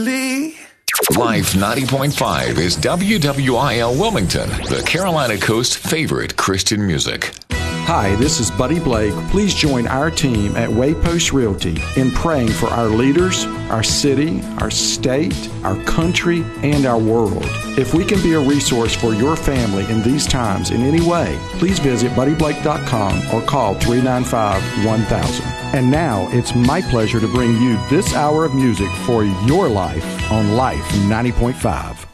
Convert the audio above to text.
Life 90.5 is WWIL Wilmington, the Carolina Coast's favorite Christian music. Hi, this is Buddy Blake. Please join our team at Waypost Realty in praying for our leaders, our city, our state, our country, and our world. If we can be a resource for your family in these times in any way, please visit buddyblake.com or call 395-1000. And now it's my pleasure to bring you this hour of music for your life on Life 90.5.